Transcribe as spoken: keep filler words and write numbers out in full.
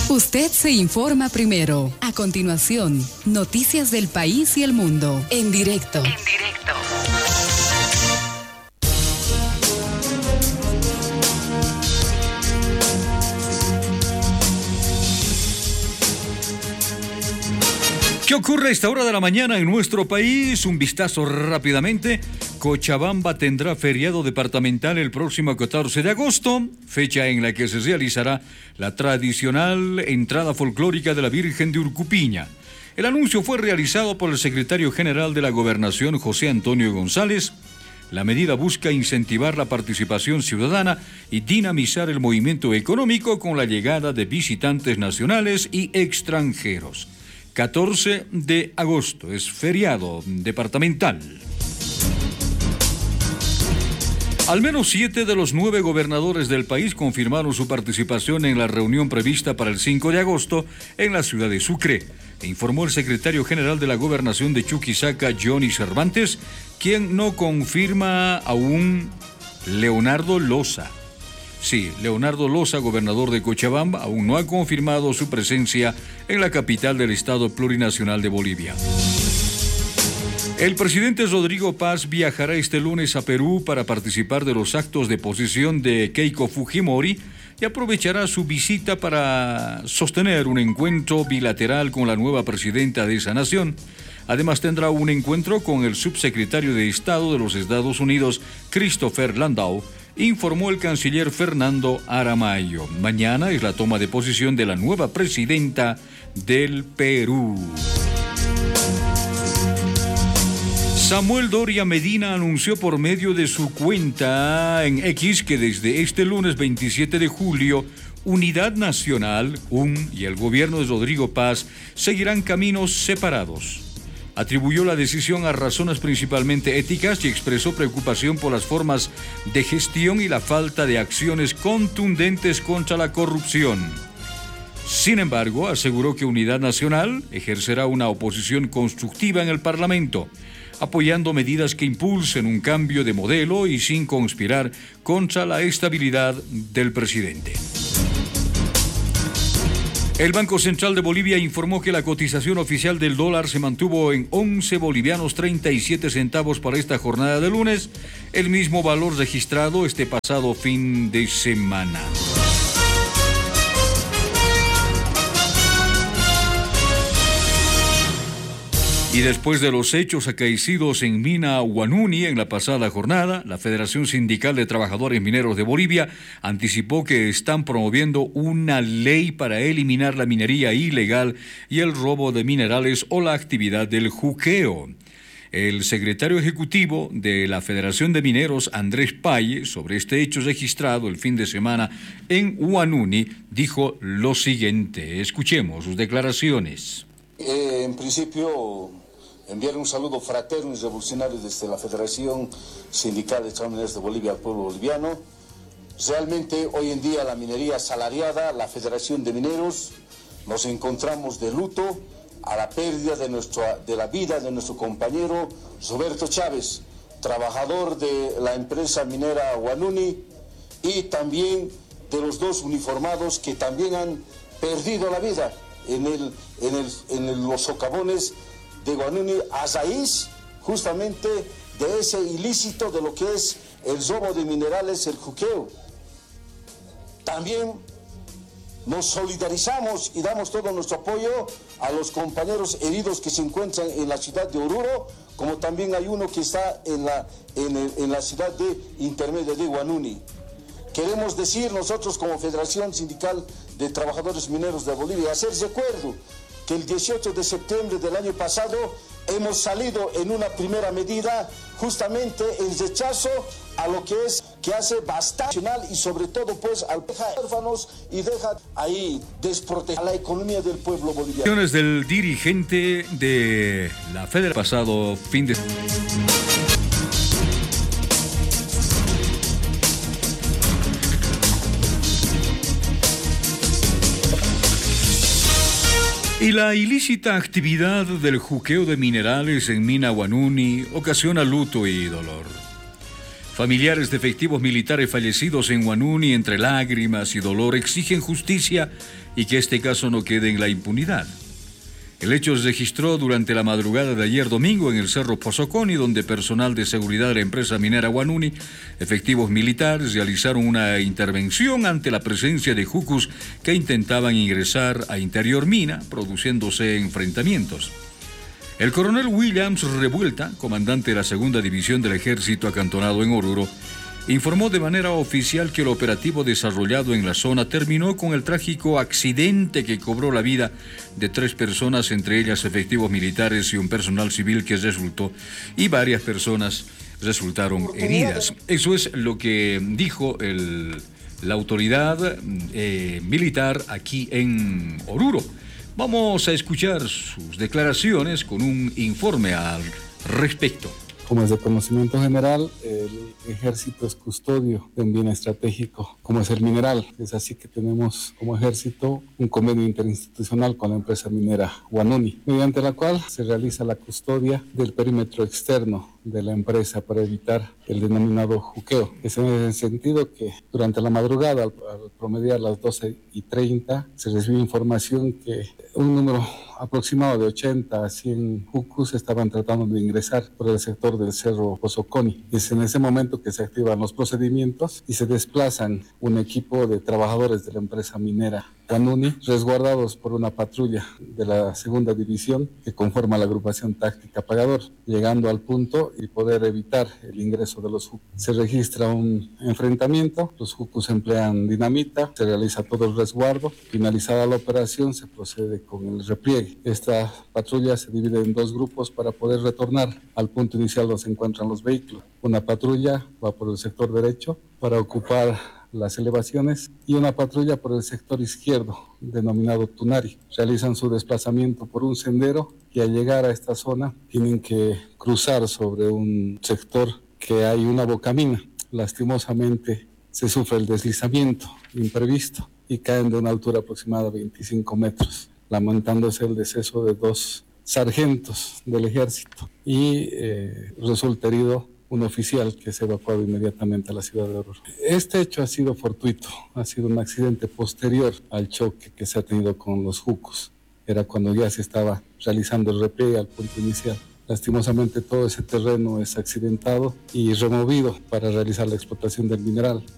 Usted se informa primero. A continuación, noticias del país y el mundo. En directo. En directo. ¿Qué ocurre a esta hora de la mañana en nuestro país? Un vistazo rápidamente. Cochabamba tendrá feriado departamental el próximo catorce de agosto, fecha en la que se realizará la tradicional entrada folclórica de la Virgen de Urcupiña. El anuncio fue realizado por el secretario general de la Gobernación, José Antonio González. La medida busca incentivar la participación ciudadana y dinamizar el movimiento económico con la llegada de visitantes nacionales y extranjeros. catorce de agosto es feriado departamental. Al menos siete de los nueve gobernadores del país confirmaron su participación en la reunión prevista para el cinco de agosto en la ciudad de Sucre, informó el secretario general de la Gobernación de Chuquisaca, Johnny Cervantes, quien no confirma aún Leonardo Loza. Sí, Leonardo Loza, gobernador de Cochabamba, aún no ha confirmado su presencia en la capital del Estado Plurinacional de Bolivia. El presidente Rodrigo Paz viajará este lunes a Perú para participar de los actos de posesión de Keiko Fujimori y aprovechará su visita para sostener un encuentro bilateral con la nueva presidenta de esa nación. Además tendrá un encuentro con el subsecretario de Estado de los Estados Unidos, Christopher Landau, informó el canciller Fernando Aramayo. Mañana es la toma de posesión de la nueva presidenta del Perú. Samuel Doria Medina anunció por medio de su cuenta en X que desde este lunes veintisiete de julio, Unidad Nacional, U N, y el gobierno de Rodrigo Paz seguirán caminos separados. Atribuyó la decisión a razones principalmente éticas y expresó preocupación por las formas de gestión y la falta de acciones contundentes contra la corrupción. Sin embargo, aseguró que Unidad Nacional ejercerá una oposición constructiva en el Parlamento, apoyando medidas que impulsen un cambio de modelo y sin conspirar contra la estabilidad del presidente. El Banco Central de Bolivia informó que la cotización oficial del dólar se mantuvo en once bolivianos treinta y siete centavos para esta jornada de lunes, el mismo valor registrado este pasado fin de semana. Y después de los hechos acaecidos en Mina Huanuni en la pasada jornada, la Federación Sindical de Trabajadores Mineros de Bolivia anticipó que están promoviendo una ley para eliminar la minería ilegal y el robo de minerales o la actividad del juqueo. El secretario ejecutivo de la Federación de Mineros, Andrés Paye, sobre este hecho registrado el fin de semana en Huanuni, dijo lo siguiente. Escuchemos sus declaraciones. Eh, en principio, enviar un saludo fraterno y revolucionario desde la Federación Sindical de Trabajadores de Bolivia al pueblo boliviano. Realmente hoy en día la minería asalariada, la Federación de Mineros, nos encontramos de luto a la pérdida de, nuestra, de la vida de nuestro compañero Roberto Chávez, trabajador de la empresa minera Huanuni, y también de los dos uniformados que también han perdido la vida en, el, en, el, en el, los socavones de Huanuni a raíz justamente de ese ilícito de lo que es el robo de minerales, el juqueo. También nos solidarizamos y damos todo nuestro apoyo a los compañeros heridos que se encuentran en la ciudad de Oruro, como también hay uno que está en la, en el, en la ciudad de intermedia de Huanuni. Queremos decir nosotros como Federación Sindical de Trabajadores Mineros de Bolivia, hacer recuerdo que el dieciocho de septiembre del año pasado hemos salido en una primera medida justamente en rechazo a lo que es que hace bastante y sobre todo pues al deja órfanos y deja ahí desproteger a la economía del pueblo boliviano. Del dirigente de la Federación pasado fin de Y la ilícita actividad del juqueo de minerales en Mina Huanuni ocasiona luto y dolor. Familiares de efectivos militares fallecidos en Huanuni, entre lágrimas y dolor, exigen justicia y que este caso no quede en la impunidad. El hecho se registró durante la madrugada de ayer domingo en el Cerro Pozoconi, donde personal de seguridad de la empresa minera Huanuni, efectivos militares, realizaron una intervención ante la presencia de jucus que intentaban ingresar a interior mina, produciéndose enfrentamientos. El coronel Williams Revuelta, comandante de la segunda división del ejército acantonado en Oruro, informó de manera oficial que el operativo desarrollado en la zona terminó con el trágico accidente que cobró la vida de tres personas, entre ellas efectivos militares y un personal civil que resultó, y varias personas resultaron heridas. Eso es lo que dijo el, la autoridad eh, militar aquí en Oruro. Vamos a escuchar sus declaraciones con un informe al respecto. Como es de conocimiento general, el ejército es custodio de un bien estratégico, como es el mineral. Es así que tenemos como ejército un convenio interinstitucional con la empresa minera Huanuni, mediante la cual se realiza la custodia del perímetro externo de la empresa para evitar el denominado juqueo. Es en el sentido que durante la madrugada, al, al promediar las doce y treinta, se recibió información que un número aproximado de ochenta a cien jucus estaban tratando de ingresar por el sector del Cerro Pozoconi. Es en ese momento que se activan los procedimientos y se desplazan un equipo de trabajadores de la empresa minera Huanuni, resguardados por una patrulla de la segunda división que conforma la agrupación táctica Pagador, llegando al punto y poder evitar el ingreso de los jucus. Se registra un enfrentamiento, los jucus emplean dinamita, se realiza todo el resguardo. Finalizada la operación, se procede con el repliegue. Esta patrulla se divide en dos grupos para poder retornar al punto inicial donde se encuentran los vehículos. Una patrulla va por el sector derecho para ocupar las elevaciones y una patrulla por el sector izquierdo, denominado Tunari. Realizan su desplazamiento por un sendero y al llegar a esta zona tienen que cruzar sobre un sector que hay una bocamina. Lastimosamente se sufre el deslizamiento imprevisto y caen de una altura aproximada de veinticinco metros, lamentándose el deceso de dos sargentos del ejército y eh, resulta herido un oficial que se evacuado inmediatamente a la ciudad de Oruro. Este hecho ha sido fortuito, ha sido un accidente posterior al choque que se ha tenido con los jucus. Era cuando ya se estaba realizando el repliegue al punto inicial. Lastimosamente todo ese terreno es accidentado y removido para realizar la explotación del mineral.